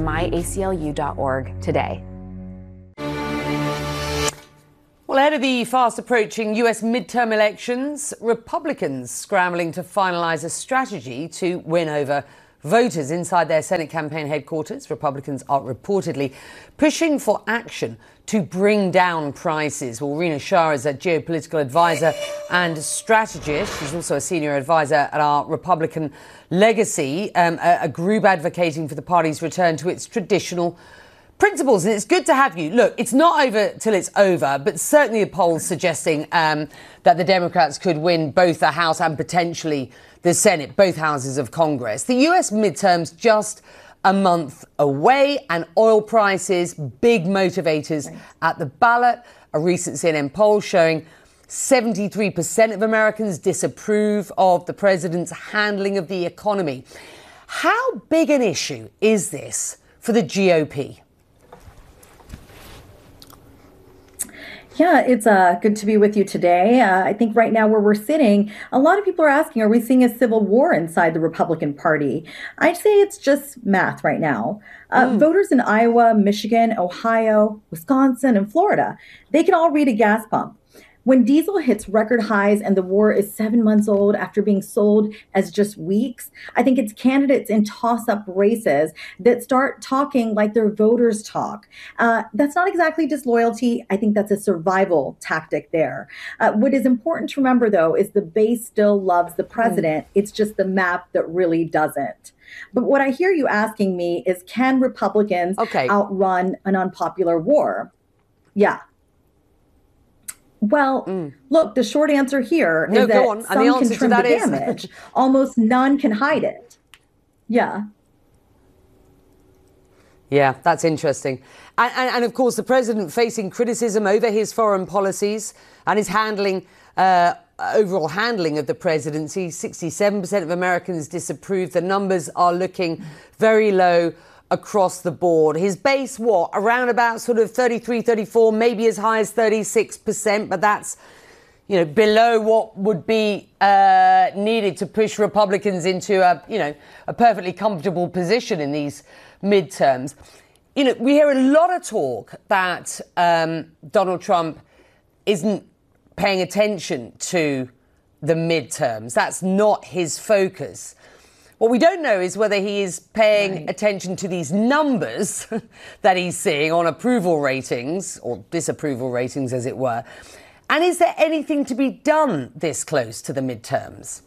myaclu.org today. Well, ahead of the fast-approaching US midterm elections, Republicans scrambling to finalise a strategy to win over voters inside their Senate campaign headquarters. Republicans are reportedly pushing for action to bring down prices. Well, Rina Shah is a geopolitical advisor and strategist. She's also a senior advisor at our Republican Legacy, a group advocating for the party's return to its traditional principles. And it's good to have you. Look, it's not over till it's over, but certainly the polls suggesting that the Democrats could win both the House and potentially the Senate, both houses of Congress. The US midterms just a month away, and oil prices, big motivators at the ballot. A recent CNN poll showing 73% of Americans disapprove of the president's handling of the economy. How big an issue is this for the GOP? Yeah, it's good to be with you today. I think right now where we're sitting, a lot of people are asking, are we seeing a civil war inside the Republican Party? I'd say it's just math right now. Voters in Iowa, Michigan, Ohio, Wisconsin, and Florida, they can all read a gas pump. When diesel hits record highs and the war is 7 months old after being sold as just weeks, I think it's candidates in toss-up races that start talking like their voters talk. That's not exactly disloyalty. I think that's a survival tactic there. What is important to remember, though, is the base still loves the president. It's just the map that really doesn't. But what I hear you asking me is, can Republicans outrun an unpopular war? Yeah. Well, look, the short answer here is that some can trim the damage. Almost none can hide it. Yeah. Yeah, that's interesting. And of course, the president facing criticism over his foreign policies and his handling, overall handling of the presidency. 67% of Americans disapprove. The numbers are looking very low across the board. His base, around about sort of 33, 34, maybe as high as 36%, but that's, below what would be needed to push Republicans into a perfectly comfortable position in these midterms. We hear a lot of talk that Donald Trump isn't paying attention to the midterms. That's not his focus. What we don't know is whether he is paying attention to these numbers that he's seeing on approval ratings, or disapproval ratings, as it were. And is there anything to be done this close to the midterms?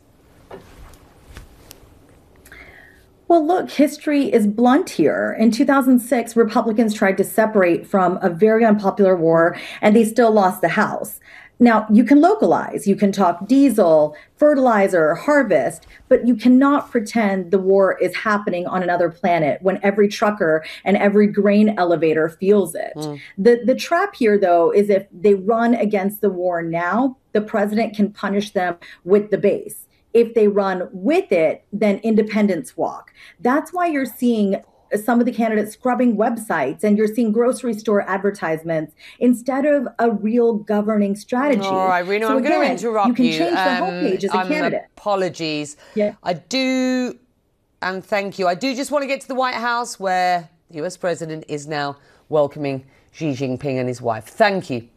Well, look, history is blunt here. In 2006, Republicans tried to separate from a very unpopular war, and they still lost the House. Now, you can localize, you can talk diesel, fertilizer, harvest, but you cannot pretend the war is happening on another planet when every trucker and every grain elevator feels it. The trap here, though, is if they run against the war now, the president can punish them with the base. If they run with it, then independents walk. That's why you're seeing some of the candidates scrubbing websites, and you're seeing grocery store advertisements instead of a real governing strategy. All right, Rina, I'm going to interrupt you. You can change the homepage as a candidate. Apologies. Yeah. I do, and thank you. I do just want to get to the White House, where the US president is now welcoming Xi Jinping and his wife. Thank you.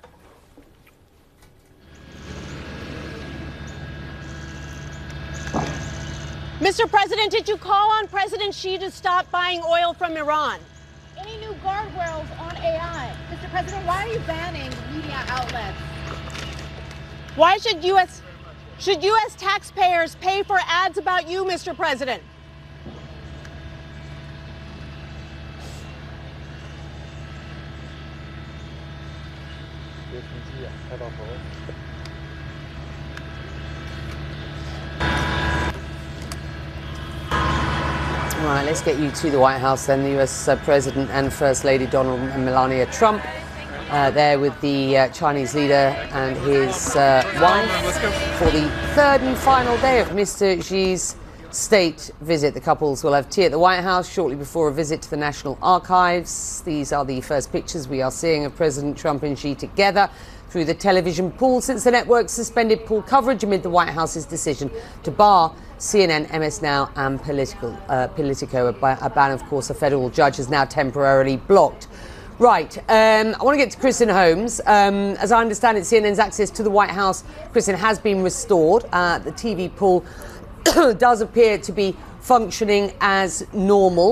Mr. President, did you call on President Xi to stop buying oil from Iran? Any new guardrails on AI? Mr. President, why are you banning media outlets? Why should U.S. taxpayers pay for ads about you, Mr. President? All right, let's get you to the White House then. The US President and First Lady Donald and Melania Trump there with the Chinese leader and his wife for the third and final day of Mr. Xi's state visit. The couples will have tea at the White House shortly before a visit to the National Archives. These are the first pictures we are seeing of President Trump and Xi together through the television pool since the network suspended pool coverage amid the White House's decision to bar CNN, MS Now and Politico. A ban, of course, a federal judge has now temporarily blocked. Right, I want to get to Kristen Holmes. As I understand it, CNN's access to the White House, Kristen, has been restored. The TV pool does appear to be functioning as normal.